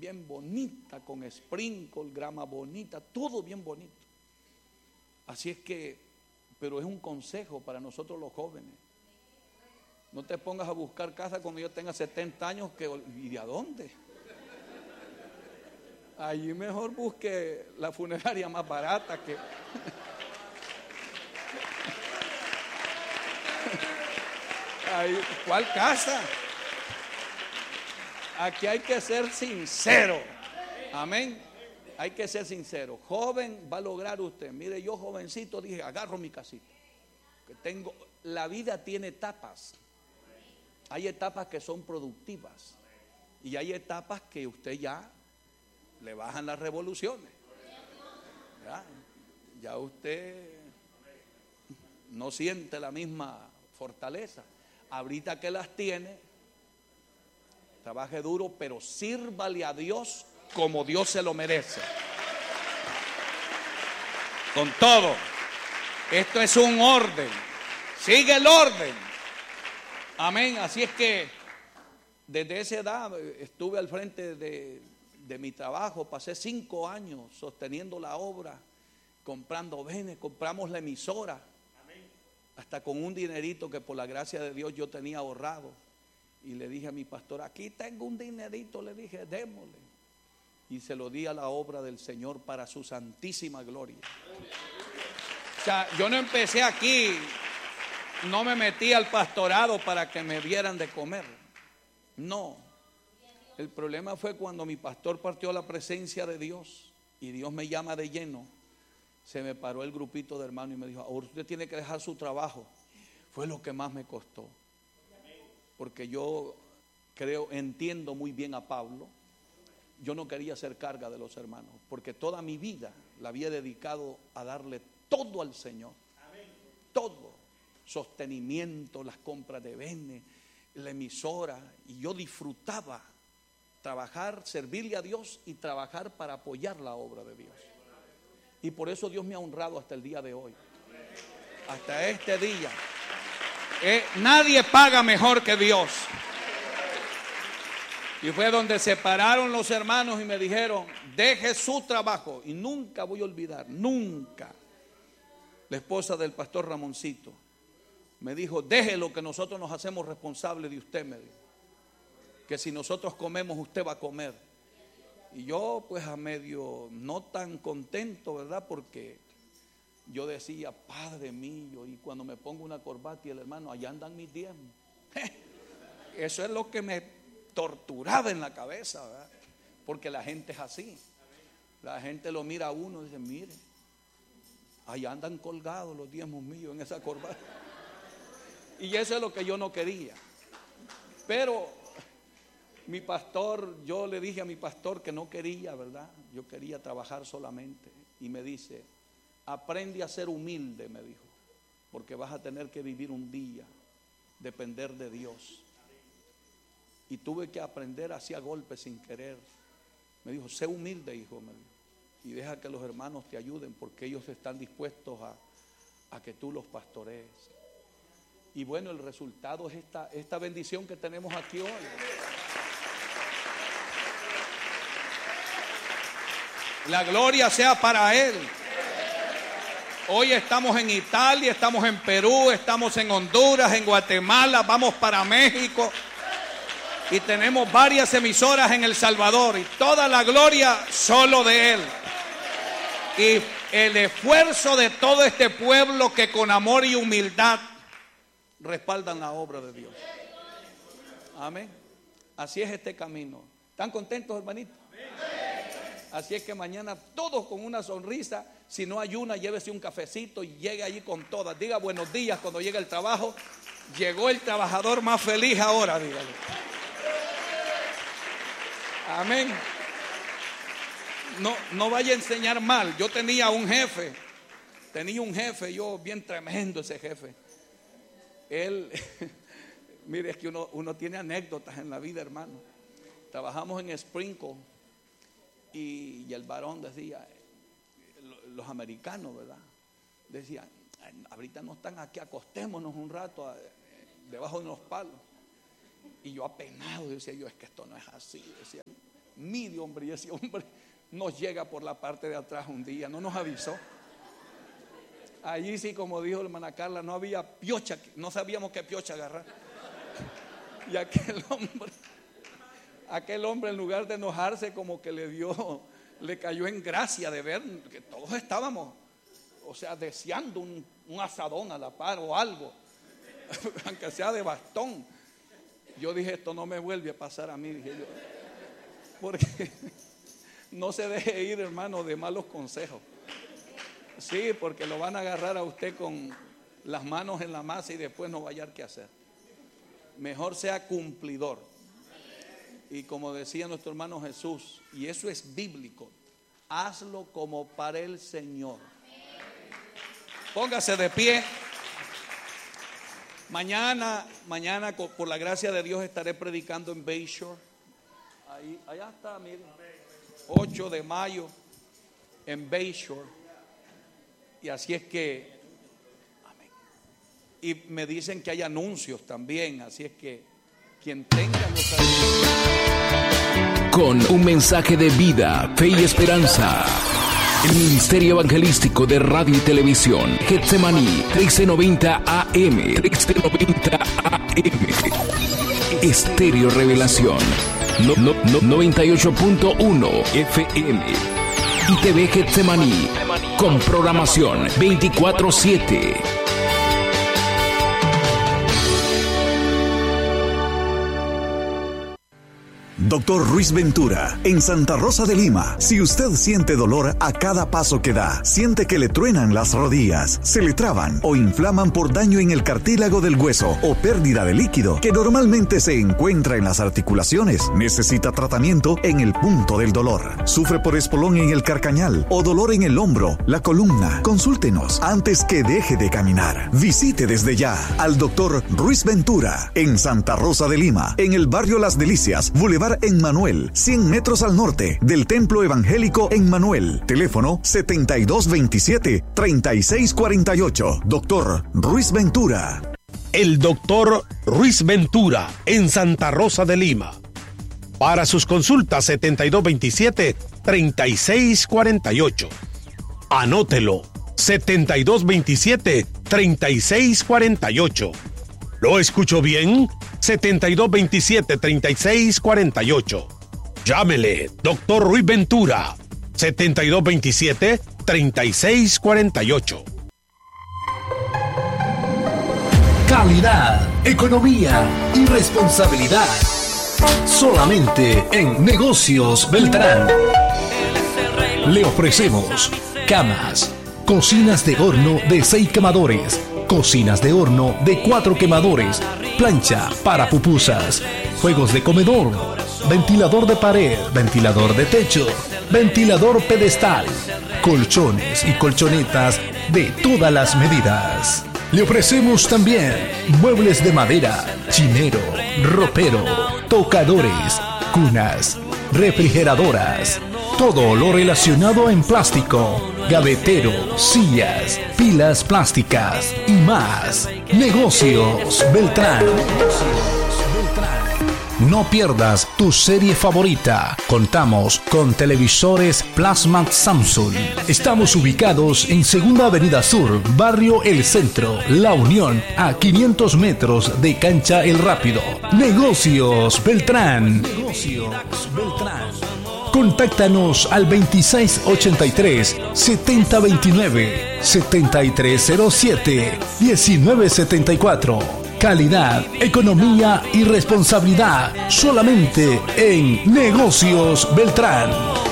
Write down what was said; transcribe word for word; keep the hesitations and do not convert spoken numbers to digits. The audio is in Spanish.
bien bonita, con sprinkle, grama bonita, todo bien bonito. Así es que, pero es un consejo para nosotros los jóvenes. No te pongas a buscar casa cuando yo tenga setenta años, que, ¿y de a dónde? Allí mejor busque la funeraria más barata que... Ahí, ¿cuál casa? Aquí hay que ser sincero. Amén. Hay que ser sincero. Joven, va a lograr usted. Mire, yo jovencito dije, agarro mi casita. Que tengo, la vida tiene etapas. Hay etapas que son productivas y hay etapas que usted ya le bajan las revoluciones. Ya, ya usted no siente la misma fortaleza. Ahorita que las tiene, trabaje duro, pero sírvale a Dios como Dios se lo merece. Con todo, esto es un orden. Sigue el orden. Amén. Así es que desde esa edad estuve al frente de, de mi trabajo. Pasé cinco años sosteniendo la obra, comprando bienes, compramos la emisora. Hasta con un dinerito que por la gracia de Dios yo tenía ahorrado. Y le dije a mi pastor, aquí tengo un dinerito, le dije, démosle. Y se lo di a la obra del Señor para su santísima gloria. O sea, yo no empecé aquí, no me metí al pastorado para que me dieran de comer. No. El problema fue cuando mi pastor partió a la presencia de Dios y Dios me llama de lleno. Se me paró el grupito de hermanos y me dijo, ahora usted tiene que dejar su trabajo. Fue lo que más me costó. Porque yo creo, entiendo muy bien a Pablo. Yo no quería ser carga de los hermanos, porque toda mi vida la había dedicado a darle todo al Señor. Todo. Sostenimiento, las compras de bienes, la emisora. Y yo disfrutaba trabajar, servirle a Dios y trabajar para apoyar la obra de Dios. Y por eso Dios me ha honrado hasta el día de hoy. Hasta este día. Eh, nadie paga mejor que Dios. Y fue donde se pararon los hermanos y me dijeron, deje su trabajo. Y nunca voy a olvidar, nunca. La esposa del pastor Ramoncito me dijo, deje lo que nosotros nos hacemos responsables de usted, me dijo. Que si nosotros comemos, usted va a comer. Y yo pues a medio no tan contento, ¿verdad? Porque yo decía, Padre mío, y cuando me pongo una corbata y el hermano, allá andan mis diezmos. Eso es lo que me torturaba en la cabeza, ¿verdad? Porque la gente es así. La gente lo mira a uno y dice, mire, allá andan colgados los diezmos míos en esa corbata. Y eso es lo que yo no quería. Pero mi pastor, yo le dije a mi pastor que no quería, ¿verdad? Yo quería trabajar solamente. Y me dice, aprende a ser humilde, me dijo, porque vas a tener que vivir un día, depender de Dios. Y tuve que aprender así a golpes sin querer. Me dijo, sé humilde, hijo, me dijo, y deja que los hermanos te ayuden, porque ellos están dispuestos a, a que tú los pastorees. Y bueno, el resultado es esta, esta bendición que tenemos aquí hoy. La gloria sea para Él. Hoy estamos en Italia, estamos en Perú, estamos en Honduras, en Guatemala, vamos para México y tenemos varias emisoras en El Salvador y toda la gloria solo de Él. Y el esfuerzo de todo este pueblo que con amor y humildad respaldan la obra de Dios. Amén. Así es este camino. ¿Están contentos, hermanitos? Así es que mañana todos con una sonrisa, si no hay una, llévese un cafecito y llegue allí con todas. Diga buenos días cuando llegue el trabajo. Llegó el trabajador más feliz ahora, dígale. Amén. No, no vaya a enseñar mal. Yo tenía un jefe, tenía un jefe, yo bien tremendo ese jefe. Él, mire, es que uno, uno tiene anécdotas en la vida, hermano. Trabajamos en Sprinkle. Y, y el varón decía, los americanos, ¿verdad? Decían, ahorita no están aquí, acostémonos un rato a, debajo de unos palos. Y yo apenado decía yo, es que esto no es así. Decía, mide, hombre, y ese hombre nos llega por la parte de atrás un día, no nos avisó. Allí sí, como dijo la hermana Carla, no había piocha, no sabíamos qué piocha agarrar. Y aquel hombre, aquel hombre en lugar de enojarse, como que le dio, le cayó en gracia de ver que todos estábamos, o sea, deseando un, un asadón a la par o algo, aunque sea de bastón. Yo dije, esto no me vuelve a pasar a mí, dije yo, porque no se deje ir, hermano, de malos consejos. Sí, porque lo van a agarrar a usted con las manos en la masa y después no va a hallar qué hacer. Mejor sea cumplidor. Y como decía nuestro hermano Jesús, y eso es bíblico, hazlo como para el Señor. Póngase de pie. Mañana, mañana por la gracia de Dios estaré predicando en Bayshore. Ahí, allá está, miren. ocho de mayo en Bayshore. Y así es que, amén. Y me dicen que hay anuncios también, así es que quien tenga los anuncios. Con un mensaje de vida, fe y esperanza. El Ministerio Evangelístico de Radio y Televisión, Getsemaní, trece noventa A M, trece noventa A M. Estéreo Revelación, no, no, no, noventa y ocho punto uno F M. Y T V Getsemaní, con programación veinticuatro siete. Doctor Ruiz Ventura, en Santa Rosa de Lima. Si usted siente dolor a cada paso que da, siente que le truenan las rodillas, se le traban o inflaman por daño en el cartílago del hueso o pérdida de líquido que normalmente se encuentra en las articulaciones, necesita tratamiento en el punto del dolor. Sufre por espolón en el carcañal o dolor en el hombro, la columna. Consúltenos antes que deje de caminar. Visite desde ya al Doctor Ruiz Ventura en Santa Rosa de Lima, en el barrio Las Delicias, Boulevard en Manuel, cien metros al norte del Templo Evangélico en Manuel. Teléfono setenta y dos veintisiete, treinta y seis cuarenta y ocho. Doctor Ruiz Ventura. El Doctor Ruiz Ventura en Santa Rosa de Lima. Para sus consultas, setenta y dos veintisiete, treinta y seis cuarenta y ocho. Anótelo, setenta y dos veintisiete, treinta y seis cuarenta y ocho. ¿Lo escucho bien? setenta y dos veintisiete, treinta y seis cuarenta y ocho. Llámele, Doctor Ruiz Ventura, setenta y dos veintisiete, treinta y seis cuarenta y ocho. Calidad, economía y responsabilidad. Solamente en Negocios Beltrán. Le ofrecemos camas, cocinas de horno de seis quemadores, cocinas de horno de cuatro quemadores, plancha para pupusas, juegos de comedor, ventilador de pared, ventilador de techo, ventilador pedestal, colchones y colchonetas de todas las medidas. Le ofrecemos también muebles de madera, chinero, ropero, tocadores, cunas, refrigeradoras, todo lo relacionado en plástico, gavetero, sillas, pilas plásticas y más. Negocios Beltrán. No pierdas tu serie favorita. Contamos con televisores Plasma Samsung. Estamos ubicados en Segunda Avenida Sur, Barrio El Centro, La Unión, a quinientos metros de Cancha El Rápido. Negocios Beltrán. Negocios Beltrán. Contáctanos al veintiséis ochenta y tres, setenta veintinueve, setenta y tres cero siete, diecinueve setenta y cuatro. Calidad, economía y responsabilidad solamente en Negocios Beltrán.